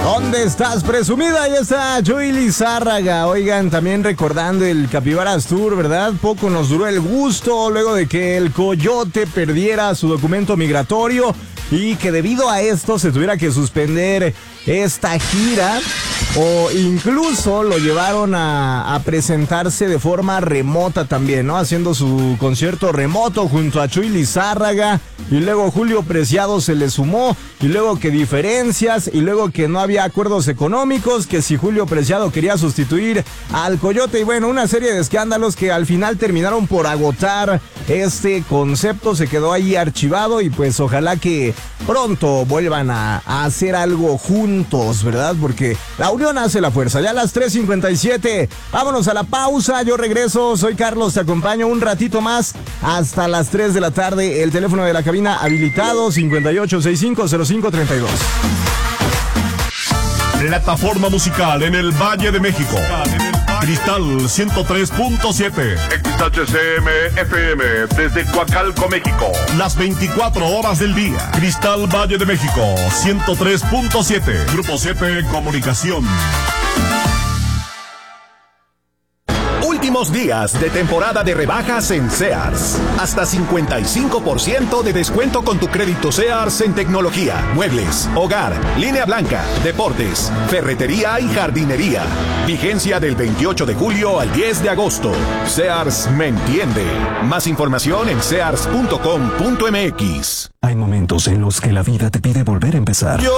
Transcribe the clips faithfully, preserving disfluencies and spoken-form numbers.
¿Dónde estás, presumida? Ahí está Joey Lizárraga. Oigan, también recordando el Capibaras Tour, ¿verdad? Poco nos duró el gusto luego de que el Coyote perdiera su documento migratorio y que debido a esto se tuviera que suspender esta gira, o incluso lo llevaron a, a presentarse de forma remota también, ¿no? Haciendo su concierto remoto junto a Chuy Lizárraga, y luego Julio Preciado se le sumó, y luego que diferencias, y luego que no había acuerdos económicos, que si Julio Preciado quería sustituir al Coyote, y bueno, una serie de escándalos que al final terminaron por agotar este concepto. Se quedó ahí archivado y pues ojalá que pronto vuelvan a, a hacer algo juntos, ¿verdad? Porque la unión hace la fuerza. Ya a las tres cincuenta y siete, vámonos a la pausa. Yo regreso, soy Carlos, te acompaño un ratito más hasta las tres de la tarde. El teléfono de la cabina habilitado, cincuenta y ocho sesenta y cinco cero cinco treinta y dos. Plataforma musical en el Valle de México. Cristal ciento tres punto siete. X H C M F M desde Coacalco, México. Las veinticuatro horas del día. Cristal Valle de México ciento tres punto siete. Grupo siete Comunicación. Últimos días de temporada de rebajas en Sears. Hasta cincuenta y cinco por ciento de descuento con tu crédito Sears en tecnología, muebles, hogar, línea blanca, deportes, ferretería y jardinería. Vigencia del veintiocho de julio al diez de agosto. Sears me entiende. Más información en sears punto com punto m x. Hay momentos en los que la vida te pide volver a empezar. Yo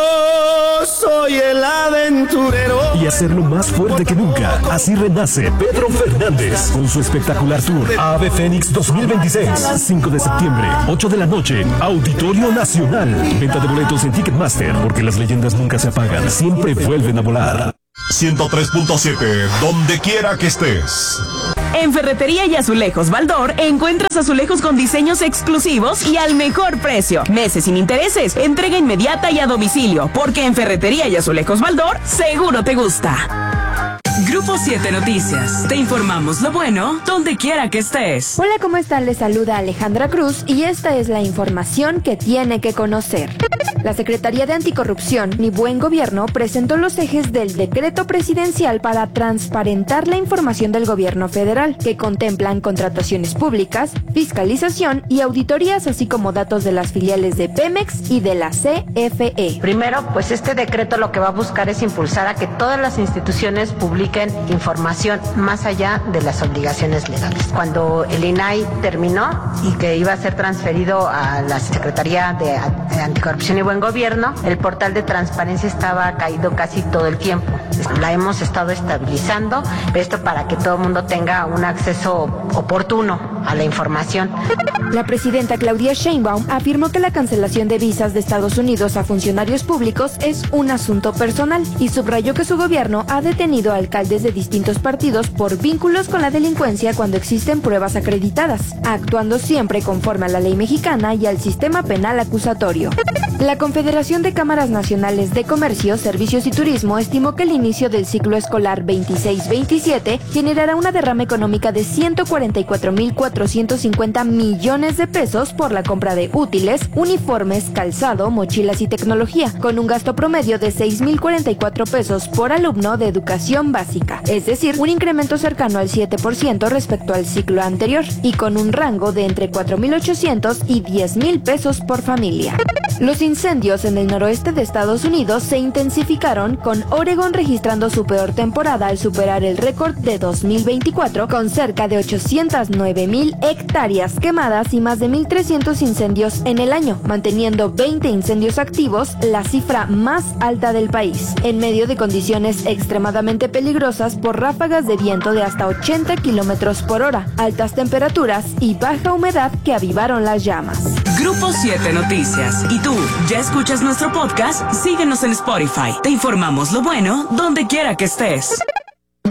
soy el aventurero. Y hacerlo más fuerte que nunca. Así renace Pedro Fernández con su espectacular tour Ave Fénix dos mil veintiséis. cinco de septiembre, ocho de la noche, Auditorio Nacional. Venta de boletos en Ticketmaster, porque las leyendas nunca se apagan, siempre vuelven a volar. ciento tres punto siete, donde quiera que estés. En Ferretería y Azulejos Baldor encuentras azulejos con diseños exclusivos y al mejor precio. Meses sin intereses, entrega inmediata y a domicilio, porque en Ferretería y Azulejos Baldor seguro te gusta. Grupo siete Noticias. Te informamos lo bueno donde quiera que estés. Hola, ¿cómo están? Les saluda Alejandra Cruz y esta es la información que tiene que conocer. La Secretaría de Anticorrupción y Buen Gobierno presentó los ejes del decreto presidencial para transparentar la información del gobierno federal, que contemplan contrataciones públicas, fiscalización y auditorías, así como datos de las filiales de Pemex y de la C F E. Primero, pues este decreto lo que va a buscar es impulsar a que todas las instituciones publiquen información más allá de las obligaciones legales. Cuando el I N A I terminó y que iba a ser transferido a la Secretaría de Anticorrupción y Buen Gobierno, el portal de transparencia estaba caído casi todo el tiempo. La hemos estado estabilizando, esto para que todo el mundo tenga un acceso oportuno a la información. La presidenta Claudia Sheinbaum afirmó que la cancelación de visas de Estados Unidos a funcionarios públicos es un asunto personal y subrayó que su gobierno ha detenido a alcaldes de distintos partidos por vínculos con la delincuencia cuando existen pruebas acreditadas, actuando siempre conforme a la ley mexicana y al sistema penal acusatorio. La Confederación de Cámaras Nacionales de Comercio, Servicios y Turismo estimó que el inicio del ciclo escolar veintiséis veintisiete generará una derrama económica de ciento cuarenta y cuatro mil cuatrocientos cincuenta millones de pesos por la compra de útiles, uniformes, calzado, mochilas y tecnología, con un gasto promedio de seis mil cuarenta y cuatro pesos por alumno de educación básica, es decir, un incremento cercano al siete por ciento respecto al ciclo anterior, y con un rango de entre cuatro mil ochocientos y diez mil pesos por familia. Los incendios en el noroeste de Estados Unidos se intensificaron, con Oregón registrando su peor temporada al superar el récord de dos mil veinticuatro con cerca de ochocientas nueve mil hectáreas quemadas y más de mil trescientos incendios en el año, manteniendo veinte incendios activos, la cifra más alta del país, en medio de condiciones extremadamente peligrosas por ráfagas de viento de hasta ochenta kilómetros por hora, altas temperaturas y baja humedad que avivaron las llamas. Grupo siete Noticias. ¿Y tú, ya escuchas nuestro podcast? Síguenos en Spotify. Te informamos lo bueno donde quiera que estés.